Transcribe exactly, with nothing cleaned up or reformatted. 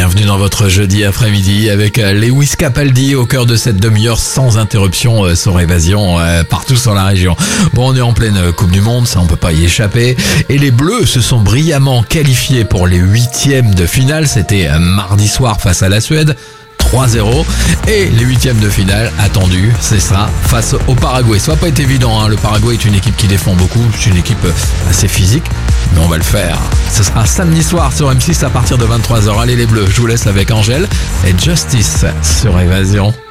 bienvenue dans votre jeudi après-midi avec Lewis Capaldi au cœur de cette demi-heure sans interruption euh, sur Évasion euh, partout sur la région. Bon, on est en pleine Coupe du Monde, ça on peut pas y échapper. Et les Bleus se sont brillamment qualifiés pour les huitièmes de finale. C'était mardi soir face à la Suède. trois zéro et les huitièmes de finale attendus, c'est ça, face au Paraguay. Ça va pas être évident, hein. Le Paraguay est une équipe qui défend beaucoup, c'est une équipe assez physique, mais on va le faire. Ce sera samedi soir sur M six à partir de vingt-trois heures. Allez les Bleus, je vous laisse avec Angèle et Justice sur Évasion.